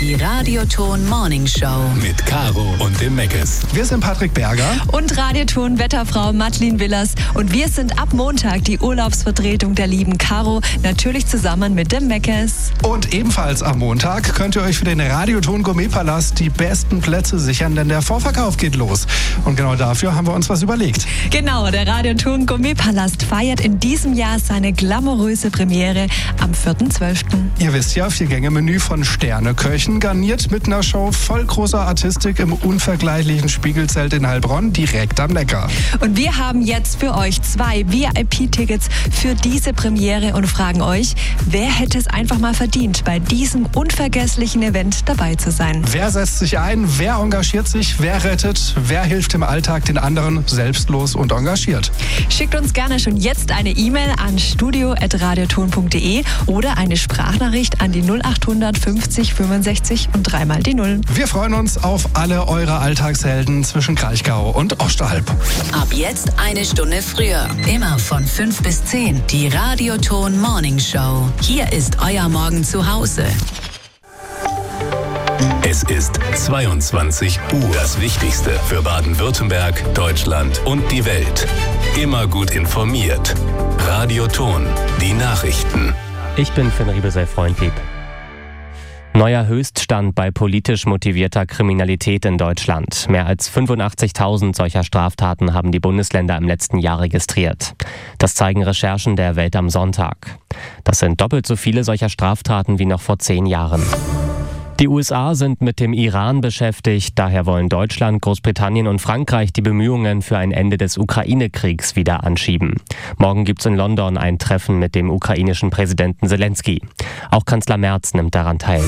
Die Radioton Morning Show. Mit Caro und dem Meckes. Wir sind Patrick Berger. Und Radioton-Wetterfrau Madeleine Willers. Und wir sind ab Montag die Urlaubsvertretung der lieben Caro. Natürlich zusammen mit dem Meckes. Und ebenfalls am Montag könnt ihr euch für den Radioton Gourmetpalast die besten Plätze sichern, denn der Vorverkauf geht los. Und genau dafür haben wir uns was überlegt. Genau, der Radioton Gourmetpalast feiert in diesem Jahr seine glamouröse Premiere am 4.12. Ihr wisst ja, 4-Gänge-Menü von Sterneköchen, garniert mit einer Show voll großer Artistik im unvergleichlichen Spiegelzelt in Heilbronn, direkt am Neckar. Und wir haben jetzt für euch 2 VIP-Tickets für diese Premiere und fragen euch, wer hätte es einfach mal verdient, bei diesem unvergesslichen Event dabei zu sein? Wer setzt sich ein, wer engagiert sich, wer rettet, wer hilft im Alltag den anderen selbstlos und engagiert? Schickt uns gerne schon jetzt eine E-Mail an studio@radioton.de oder eine Sprachnachricht an die 0800 50 65 und 3 mal die 0. Wir freuen uns auf alle eure Alltagshelden zwischen Kraichgau und Ostalb. Ab jetzt eine Stunde früher. Immer von 5 bis 10. Die Radioton Morning Show. Hier ist euer Morgen zu Hause. Es ist 22 Uhr. Das Wichtigste für Baden-Württemberg, Deutschland und die Welt. Immer gut informiert. Radioton. Die Nachrichten. Ich bin Finn Riebesell-Freundlieb. Neuer Höchststand bei politisch motivierter Kriminalität in Deutschland. Mehr als 85.000 solcher Straftaten haben die Bundesländer im letzten Jahr registriert. Das zeigen Recherchen der Welt am Sonntag. Das sind doppelt so viele solcher Straftaten wie noch vor 10 Jahren. Die USA sind mit dem Iran beschäftigt, daher wollen Deutschland, Großbritannien und Frankreich die Bemühungen für ein Ende des Ukraine-Kriegs wieder anschieben. Morgen gibt's in London ein Treffen mit dem ukrainischen Präsidenten Zelensky. Auch Kanzler Merz nimmt daran teil.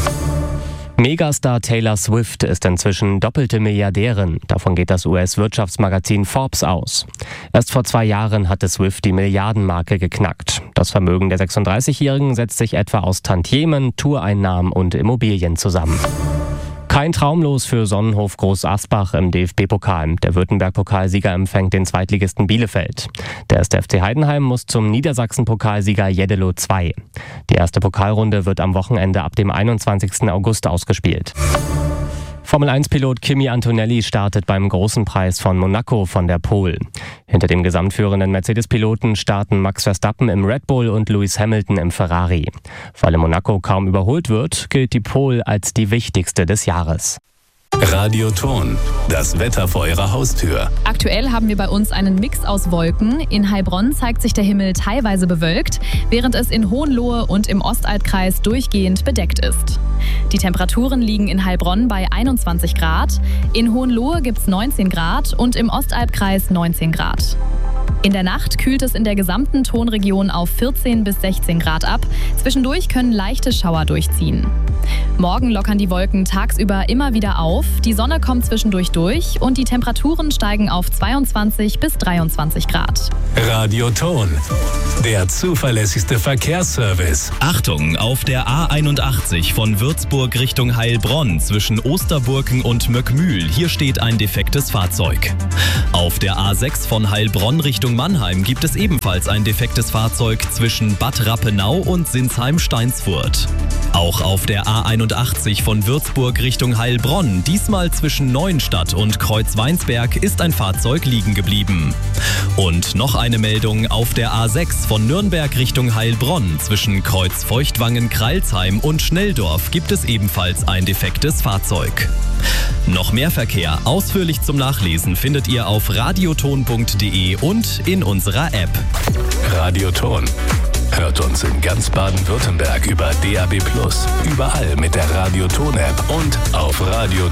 Megastar Taylor Swift ist inzwischen doppelte Milliardärin. Davon geht das US-Wirtschaftsmagazin Forbes aus. Erst vor 2 Jahren hatte Swift die Milliardenmarke geknackt. Das Vermögen der 36-Jährigen setzt sich etwa aus Tantiemen, Toureinnahmen und Immobilien zusammen. Kein Traumlos für Sonnenhof Groß Asbach im DFB-Pokal. Der Württemberg-Pokalsieger empfängt den Zweitligisten Bielefeld. Der 1. FC Heidenheim muss zum Niedersachsen-Pokalsieger Jeddelo II. Die erste Pokalrunde wird am Wochenende ab dem 21. August ausgespielt. Formel-1-Pilot Kimi Antonelli startet beim Großen Preis von Monaco von der Pole. Hinter dem gesamtführenden Mercedes-Piloten starten Max Verstappen im Red Bull und Lewis Hamilton im Ferrari. Weil in Monaco kaum überholt wird, gilt die Pole als die wichtigste des Jahres. Radioton. Das Wetter vor eurer Haustür. Aktuell haben wir bei uns einen Mix aus Wolken. In Heilbronn zeigt sich der Himmel teilweise bewölkt, während es in Hohenlohe und im Ostalbkreis durchgehend bedeckt ist. Die Temperaturen liegen in Heilbronn bei 21 Grad, in Hohenlohe gibt es 19 Grad und im Ostalbkreis 19 Grad. In der Nacht kühlt es in der gesamten Tonregion auf 14 bis 16 Grad ab. Zwischendurch können leichte Schauer durchziehen. Morgen lockern die Wolken tagsüber immer wieder auf, die Sonne kommt zwischendurch durch und die Temperaturen steigen auf 22 bis 23 Grad. Radioton. Der zuverlässigste Verkehrsservice. Achtung, auf der A81 von Würzburg Richtung Heilbronn zwischen Osterburken und Möckmühl. Hier steht ein defektes Fahrzeug. Auf der A6 von Heilbronn Richtung Mannheim gibt es ebenfalls ein defektes Fahrzeug zwischen Bad Rappenau und Sinsheim-Steinsfurt. Auch auf der A81 von Würzburg Richtung Heilbronn, diesmal zwischen Neuenstadt und Kreuzweinsberg, ist ein Fahrzeug liegen geblieben. Und noch eine Meldung, auf der A6 von Nürnberg Richtung Heilbronn zwischen Kreuzfeuchtwangen-Kreilsheim und Schnelldorf gibt es ebenfalls ein defektes Fahrzeug. Noch mehr Verkehr ausführlich zum Nachlesen findet ihr auf radioton.de und in unserer App. Radioton. Hört uns in ganz Baden-Württemberg über DAB+, überall mit der Radioton-App und auf radioton.de.